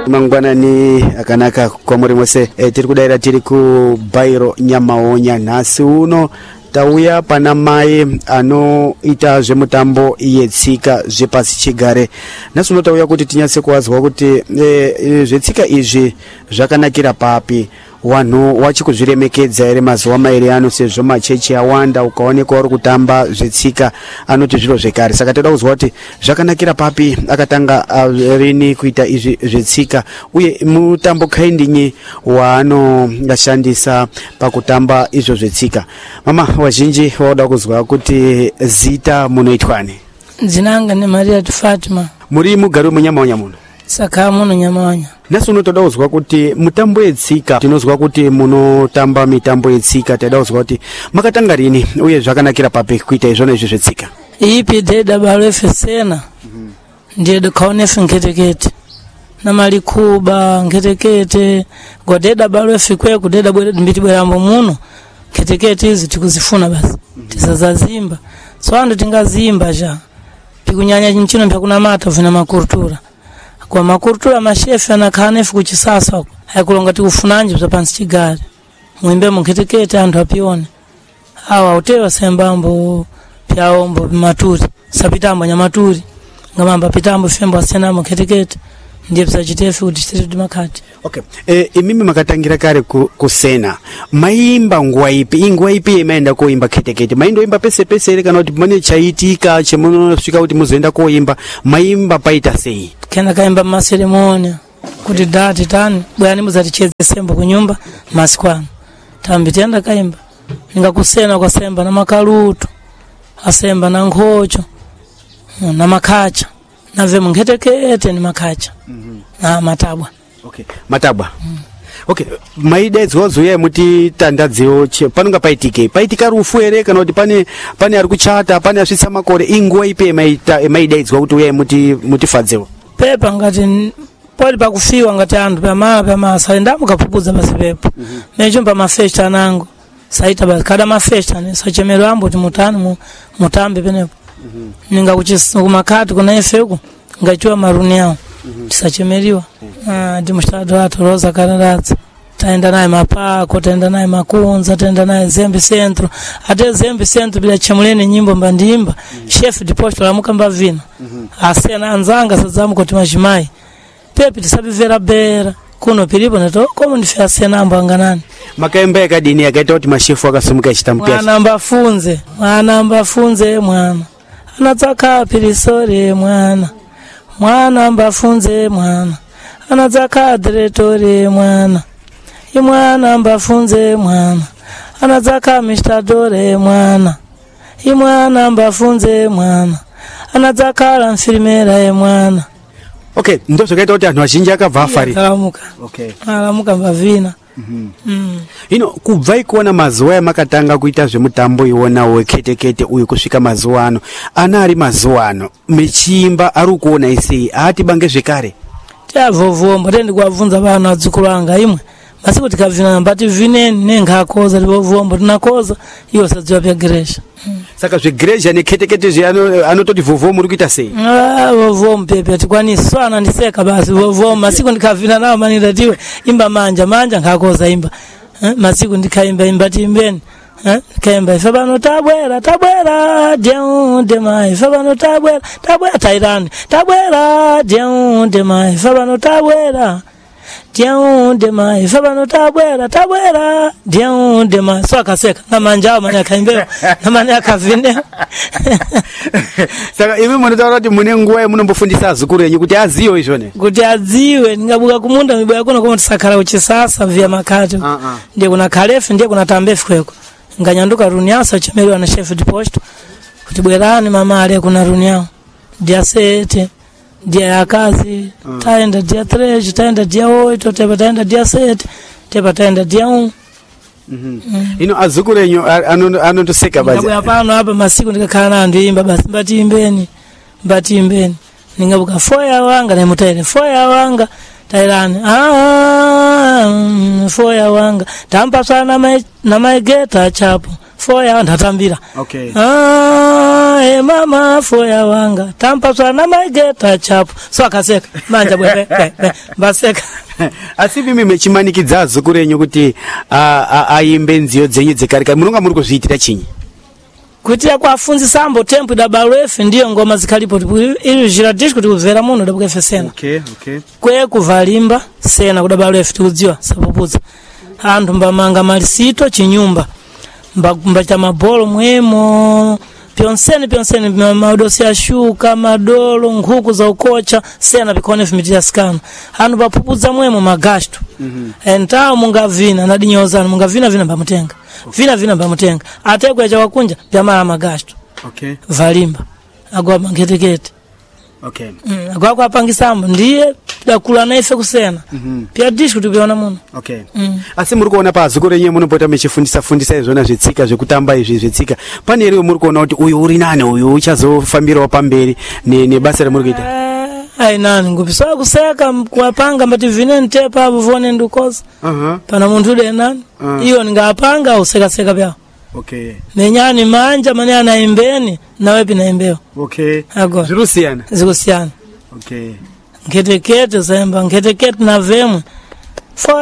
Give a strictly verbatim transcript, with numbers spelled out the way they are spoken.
mangwana ni akanaka kwa muri mwese e, tiri kudaira tiri ku Bairo Nyamaonya nasi uno tauya pana mai ano ita zvemutambo yetsika zvepasi chigare. Nasi uno tauya kuti tinyase kuwazwa kuti e, e, zvetsika izvi zvakanakira papi, wanhu wachikuzviremekedza ere mazuva mairi ano sezvo machechi awanda ukaoneka uri kutamba zvetsika anoti zviro zvekare. Saka toda kuzwa kuti zvakanakira papi, akatanga uh, rini kuita izvi zvetsika, uye mutambo kaindinyi waanongashandisa pakutamba izvo zvetsika. Mama wazhinji wauda kuzwa kuti zita munoitwani? Zinanga ni Maria Fatima. Muri mugari muNyamaonya muno? Saka muno Nyamaonya. Nasi unotoda kuzwa kuti mutambo yetsika, tinozwa kuti munotamba mitambo yetsika, toda kuzwa kuti makatanga rini uye zvakanakira papi kuita izvona izvi zvetsika? Ipi deda balefe sena. Mhm. Ndiye kaonefe ngetekete. Na malikuba ngetekete, godeda balefe kwe kudeda bwe mbiti bwerambo muno. Ngetekete hizi tikuzifuna basi. Mhm. Tisazazimba. So ando tingazimba ja. Pikunyanya nchino mpya kuna mata vina makurtura. Kwa makurtura mashefi anakanefu kuchisasa haikulonga tikufunanje bzapansi chigari muimbe munketekete antu apione awa utewa sembambo pyaombo maturi sapitambo nyamaturi ngamamba pitambo fembo asena munketekete ndiye bzachitefu kuti tiri makati. Okay. Eh, imimi makatangira kare ku, kusena maimba nguwa ipi ingwa ipi imeenda koimba ketekete maindo imba pese pese ere kana kuti mane chaitika chemunosvika kuti muzoenda koimba maimba paita sei? Kena kaimba maseremoni kuti dati tani bwana muzaticheze sembo kunyumba masikwana tambi tenda kaimba ningakusena kwa semba na makaluto asemba na ngocho na makacha na ve mungetekete ni makacha. Mhm. Na matabwa. Okay. Matabwa. Mm. Okay. Maida izwozo ye muti tandadziwo panonga paitike paitika rufu ere kana kuti pane pane ari kuchata pane asvitsa makore ingwa ipi maita maida izwa kuti uye muti mutifadzewo pepa ngati pali pakufiwa ngati antu pamala pamala saenda mukapupuza basi pepa. Mm -hmm. Mecho pa mafesta nango saita basi kada mafesta ne sachemero ambo kuti mutani mu mutambe penepo. Mhm. Ninga kuchisa kumakati kuna efeko ngachwa maruni yao. Mhm. Tisachemeriwa. Mhm. Ah, dimustado watu roza kararadza. Taenda naye mapako, taenda naye makunza, taenda naye Zembe Centro. Ate Zembe Centro bila chemulene nyimbo mbandimba. Mhm. Chef diposto la mukamba vina. Mhm. Asena anzanga sazamu kuti majimai. Pepe tisabivera bera. Kuno pilipo neto komo ndife asena ambanga nani. Makaembe yakadini yakaita kuti mashefu akasumuka chitampiachi. Mwana mbafunze, mwana mbafunze mwana. Anataka pirisore mwana. Mwana mbafunze mwana. Anataka diretore mwana. Imwana mbafunze mwana. Anataka mistadore mwana. Imwana mbafunze mwana. Anataka lamfirimera mwana. Okay, ndo sokaita kuti anhu azhinji akabva afari. Akalamuka. Okay. Akalamuka mbavina. Mhm. Mm. Ino kubva ikuona mazuwa yamakatanga kuita zvemutambo iwona weketekete uyu kusvika mazuwa ano ana ari mazuwa ano mechimba ari kuona isei ati bange zvekare tavovomba tendi kwabvunza vana adzukuru anga imwe basi kuti kavina mbati vineni nengakoza livovomba tinakoza iwo sadziwa pya gresha. Mm. Saka zvegereja neketekete zviano anototi vovomba muri kuita sei? Ah, vovomba pepe atikwanisi so anandiseka basi vovomba masiku ndikavina nawo manira tiwe imba manja manja ngakoza imba. Eh, masiku ndikaimba imba timbeni. Eh, kaimba ife bano tabwera tabwera deu de mai ife bano tabwera tabwera tairani tabwera deu de mai ife bano tabwera deu de mai ife bano tabwera tabwera deu de mai so akaseka na manjao manya kaimba na manya kavine. Saka imi munotara kuti mune nguwa munombofundisa azukuru yenyu kuti aziwe izvone kuti aziwe ningabuka kumunda miboya kuno koma tisakhala uchisasa vya makati. Uh -uh. Ndiye kuna kalefu ndiye kuna tambefu kweko nganyanduka runiasa chemeriwa na chef diposto kuti bwerani mama ale kuna runiao dia sete dia akazi. Mm. Taenda dia treje taenda dia oito tepa taenda dia sete tepa taenda dia un. Mhm. Mm. Ino azukuru yenyu anondoseka bazi ngabuya pano hapa masiku ndikakhala nando imba basi mbati imbeni mbati imbeni ningabuka foya wanga na mutaire foya wanga tairani ah foya wanga tampa sana na maigeta chapo foya ndatambira. Okay. Ah, e mama foya wanga tampa sana mageta chapo. So akaseka manja bwe baseka. Asi mimi mechimanikidzazo kurenyu kuti aimbe nziyo dzenyu dzekarika munonga muri kuzviitira chinyi? Kuitira kwafunzisa ambo tempo da barefu ndiyo ngoma zikalipo ili jiradishi kuti kuvera muno da bukefe sena. Okay, okay. Kwe kuvalimba sena kuda barefu tukudziwa sapupuza. Antu mbamanga malisito chinyumba. Mba, mba cha mabolo mwemo pionseni pionseni maudosi ya shuka madolo nguku za ukocha sena bikone fimitia skana hanu bapupuza mwemo magashtu mm -hmm. Entao munga vina nadi nyozana munga vina vina bamutenga okay. Vina vina bamutenga ategwa ya wakunja jamala magashtu okay. Valimba agwa mangetekete okay. Mm, agwa kwa pangisambo ndiye dakula naife kusena mm -hmm. Pia dishu tubiona muno okay. Mm. Asi muri kuona pa zukuru yenye munopota mechifundisa fundisa izvona zvetsika zvekutamba izvi zvetsika pane ere muri kuona kuti uyu uri nani uyu uchazofambirawo pamberi ne nebasa remuri kuita? Ai nani ngupiso kuseka kuapanga mbati vine ntepa abo vone ndukoza uh -huh. Pana muntu de nani uh. Iyo ngapanga useka seka bya okay. Nenyani manja mane anaimbeni nawe pinaimbewa okay. Ago zirusiana zirusiana okay. Ngetekete zemba ngetekete na vemwe